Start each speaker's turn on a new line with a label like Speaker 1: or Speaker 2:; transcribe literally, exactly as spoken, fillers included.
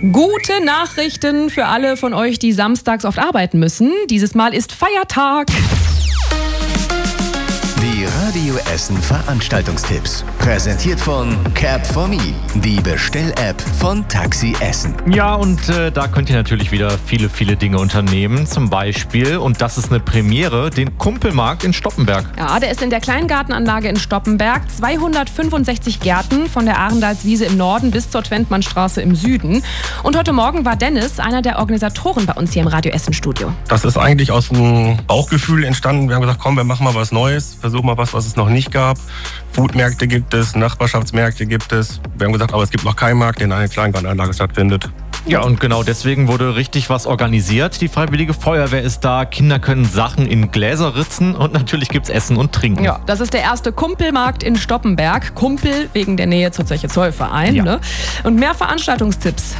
Speaker 1: Gute Nachrichten für alle von euch, die samstags oft arbeiten müssen. Dieses Mal ist Feiertag.
Speaker 2: Die Radio Essen Veranstaltungstipps. Präsentiert von Cap for Me, die Bestell-App von Taxi Essen.
Speaker 3: Ja, und äh, da könnt ihr natürlich wieder viele, viele Dinge unternehmen. Zum Beispiel, und das ist eine Premiere, den Kumpelmarkt in Stoppenberg.
Speaker 1: Ja, der ist in der Kleingartenanlage in Stoppenberg. zweihundertfünfundsechzig Gärten von der Arendalswiese im Norden bis zur Twentmannstraße im Süden. Und heute Morgen war Dennis, einer der Organisatoren bei uns hier im Radio Essen Studio.
Speaker 4: Das ist eigentlich aus einem Bauchgefühl entstanden. Wir haben gesagt, komm, wir machen mal was Neues. Versuchen mal was, was es noch nicht gab. Foodmärkte gibt es, Nachbarschaftsmärkte gibt es. Wir haben gesagt, aber es gibt noch keinen Markt, der in einer Kleingartenanlage stattfindet.
Speaker 3: Ja, und genau deswegen wurde richtig was organisiert. Die Freiwillige Feuerwehr ist da, Kinder können Sachen in Gläser ritzen und natürlich gibt's Essen und Trinken.
Speaker 1: Ja, das ist der erste Kumpelmarkt in Stoppenberg. Kumpel wegen der Nähe zur Zeche Zollverein.
Speaker 3: Ja.
Speaker 1: Ne? Und mehr Veranstaltungstipps